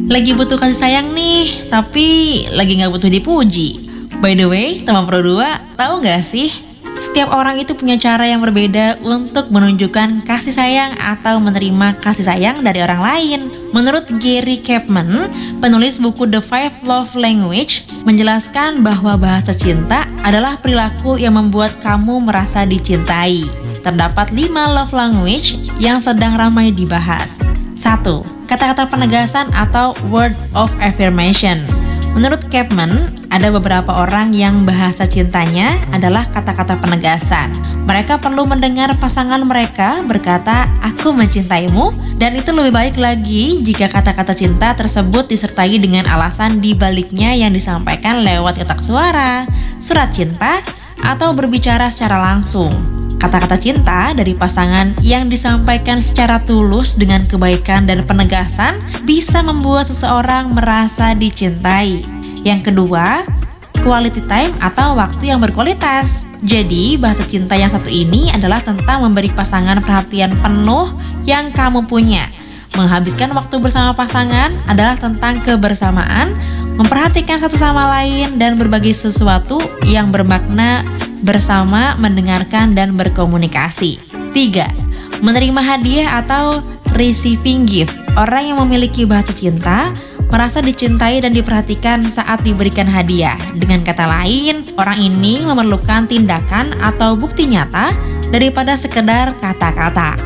Lagi butuh kasih sayang nih, tapi lagi gak butuh dipuji. By the way, teman Pro 2, tahu gak sih? Setiap orang itu punya cara yang berbeda untuk menunjukkan kasih sayang atau menerima kasih sayang dari orang lain. Menurut Gary Chapman, penulis buku The 5 Love Language, menjelaskan bahwa bahasa cinta adalah perilaku yang membuat kamu merasa dicintai. Terdapat 5 love language yang sedang ramai dibahas. 1. Kata-kata penegasan atau word of affirmation. Menurut Chapman, ada beberapa orang yang bahasa cintanya adalah kata-kata penegasan. Mereka perlu mendengar pasangan mereka berkata, "Aku mencintaimu," dan itu lebih baik lagi jika kata-kata cinta tersebut disertai dengan alasan di baliknya yang disampaikan lewat ketak suara, surat cinta, atau berbicara secara langsung. Kata-kata cinta dari pasangan yang disampaikan secara tulus dengan kebaikan dan penegasan bisa membuat seseorang merasa dicintai. Yang kedua, quality time atau waktu yang berkualitas. Jadi, bahasa cinta yang satu ini adalah tentang memberi pasangan perhatian penuh yang kamu punya. Menghabiskan waktu bersama pasangan adalah tentang kebersamaan, memperhatikan satu sama lain, dan berbagi sesuatu yang bermakna bersama, mendengarkan, dan berkomunikasi. 3. Menerima hadiah atau receiving gift. Orang yang memiliki bahasa cinta merasa dicintai dan diperhatikan saat diberikan hadiah. Dengan kata lain, orang ini memerlukan tindakan atau bukti nyata daripada sekedar kata-kata.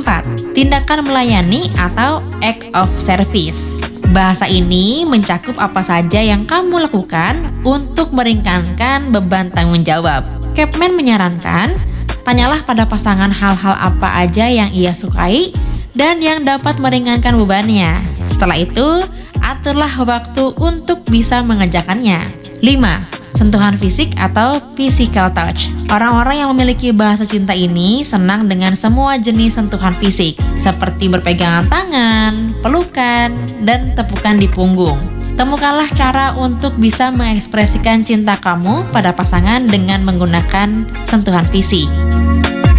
4. Tindakan melayani atau act of service. Bahasa ini mencakup apa saja yang kamu lakukan untuk meringankan beban tanggung jawab. Chapman menyarankan, tanyalah pada pasangan hal-hal apa aja yang ia sukai dan yang dapat meringankan bebannya. Setelah itu, aturlah waktu untuk bisa mengerjakannya. 5. Sentuhan fisik atau physical touch. Orang-orang yang memiliki bahasa cinta ini senang dengan semua jenis sentuhan fisik, seperti berpegangan tangan, pelukan, dan tepukan di punggung. Temukanlah cara untuk bisa mengekspresikan cinta kamu pada pasangan dengan menggunakan sentuhan fisik.